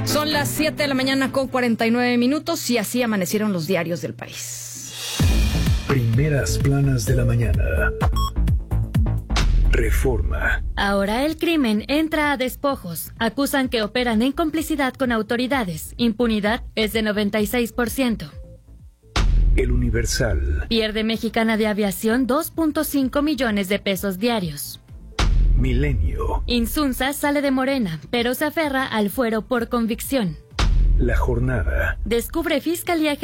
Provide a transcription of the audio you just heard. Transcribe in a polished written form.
Son las 7 de la mañana con 49 minutos y así amanecieron los diarios del país. Primeras planas de la mañana. Reforma. Ahora el crimen entra a despojos. Acusan que operan en complicidad con autoridades. Impunidad es de 96%. El Universal. Pierde Mexicana de Aviación 2.5 millones de pesos diarios. Milenio. Insunza sale de Morena, pero se aferra al fuero por convicción. La Jornada. Descubre Fiscalía